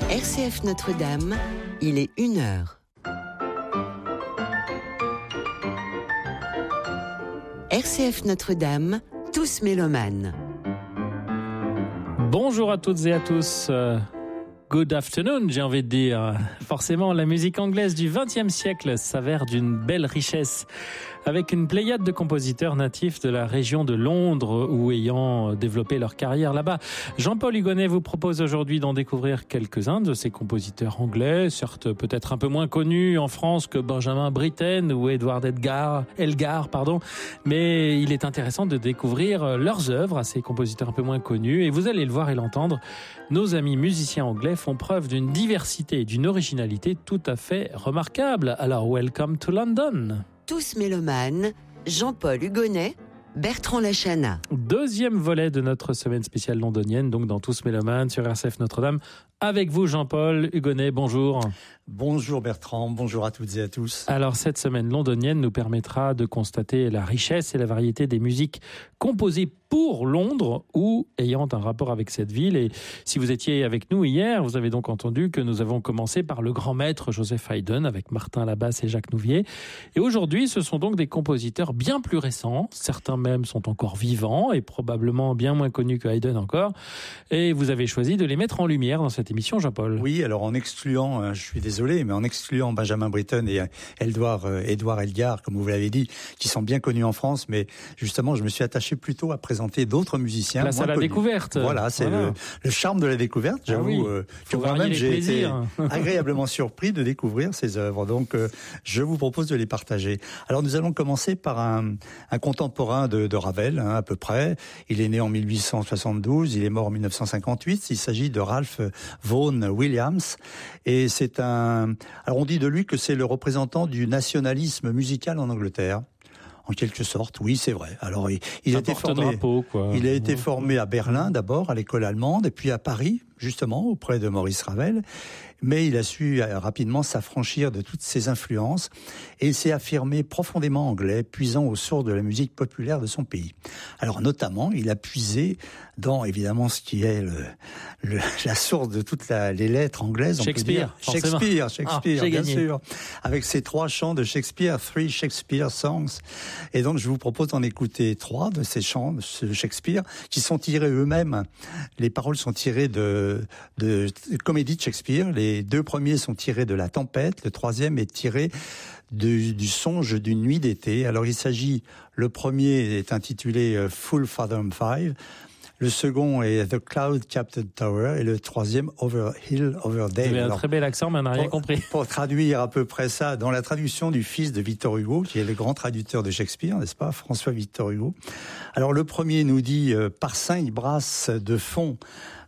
RCF Notre-Dame, il est 1h. RCF Notre-Dame, tous mélomanes. Bonjour à toutes et à tous. Good afternoon, j'ai envie de dire. Forcément, la musique anglaise du XXe siècle s'avère d'une belle richesse, avec une pléiade de compositeurs natifs de la région de Londres ou ayant développé leur carrière là-bas. Jean-Paul Hugonnet vous propose aujourd'hui d'en découvrir quelques-uns de ces compositeurs anglais, certes peut-être un peu moins connus en France que Benjamin Britten ou Edward Elgar, mais il est intéressant de découvrir leurs œuvres à ces compositeurs un peu moins connus, et vous allez le voir et l'entendre, nos amis musiciens anglais font preuve d'une diversité et d'une originalité tout à fait remarquable. Alors, welcome to London. Tous mélomanes, Jean-Paul Hugonnet, Bertrand Lachana. Deuxième volet de notre semaine spéciale londonienne, donc dans Tous mélomanes sur RCF Notre-Dame. Avec vous, Jean-Paul Hugonnet, bonjour. Bonjour Bertrand, bonjour à toutes et à tous. Alors, cette semaine londonienne nous permettra de constater la richesse et la variété des musiques composées pour Londres ou ayant un rapport avec cette ville. Et si vous étiez avec nous hier, vous avez donc entendu que nous avons commencé par le grand maître Joseph Haydn avec Martin Labasse et Jacques Nouvier. Et aujourd'hui, ce sont donc des compositeurs bien plus récents. Certains même sont encore vivants et probablement bien moins connus que Haydn encore. Et vous avez choisi de les mettre en lumière dans cette émission, Jean-Paul. Oui, alors en excluant, je suis désolé, mais en excluant Benjamin Britten et Edward Elgar, comme vous l'avez dit, qui sont bien connus en France, mais justement, je me suis attaché plutôt à présenter d'autres musiciens. Place à la découverte. Voilà, c'est le charme de la découverte. J'avoue que moi-même, j'ai été agréablement surpris de découvrir ces œuvres. Donc, je vous propose de les partager. Alors, nous allons commencer par un contemporain de Ravel, à peu près. Il est né en 1872, il est mort en 1958. Il s'agit de Ralph Vaughan Williams. Et c'est alors on dit de lui que c'est le représentant du nationalisme musical en Angleterre. En quelque sorte, oui, c'est vrai. Alors, il a été formé à Berlin d'abord, à l'école allemande, et puis à Paris, justement, auprès de Maurice Ravel. Mais il a su rapidement s'affranchir de toutes ses influences et il s'est affirmé profondément anglais, puisant aux sources de la musique populaire de son pays. Alors, notamment, il a puisé dans, évidemment, ce qui est la source de toutes les lettres anglaises. Shakespeare, bien sûr. Avec ses 3 chants de Shakespeare, 3 Shakespeare Songs. Et donc, je vous propose d'en écouter 3 de ces chants de Shakespeare, qui sont tirés eux-mêmes. Les paroles sont tirées de comédie de Shakespeare. Les 2 premiers sont tirés de La Tempête. Le 3e est tiré du songe d'une nuit d'été. Alors, il s'agit, le premier est intitulé Full Fathom 5. Le second est The Cloud Capped Tower et le 3e Over Hill, Over Dale. Vous avez un très bel accent, mais on n'a rien compris. Pour traduire à peu près ça, dans la traduction du fils de Victor Hugo, qui est le grand traducteur de Shakespeare, n'est-ce pas, François Victor Hugo. Alors le premier nous dit par Saint Brasse de fond,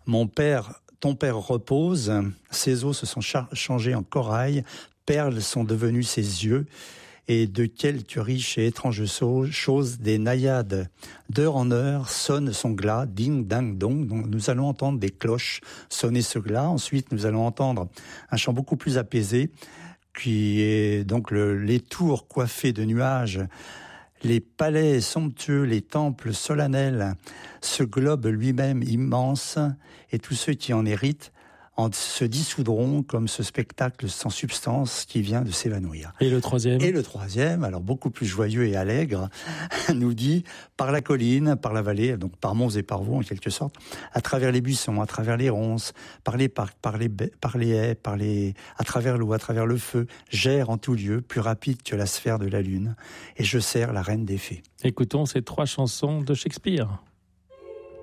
ton père repose, ses os se sont changés en corail, perles sont devenues ses yeux. Et de quelque riche et étrange chose, des naïades d'heure en heure sonnent son glas, ding, ding, dong. Donc nous allons entendre des cloches sonner ce glas. Ensuite, nous allons entendre un chant beaucoup plus apaisé, qui est donc les tours coiffées de nuages, les palais somptueux, les temples solennels, ce globe lui-même immense, et tous ceux qui en héritent se dissoudront comme ce spectacle sans substance qui vient de s'évanouir. Et le 3e ? Et le 3e, alors beaucoup plus joyeux et allègre, nous dit par la colline, par la vallée, donc par monts et par vaux en quelque sorte, à travers les buissons, à travers les ronces, par les parcs, par les haies, à travers l'eau, à travers le feu, j'erre en tout lieu, plus rapide que la sphère de la lune, et je sers la reine des fées. Écoutons ces 3 chansons de Shakespeare.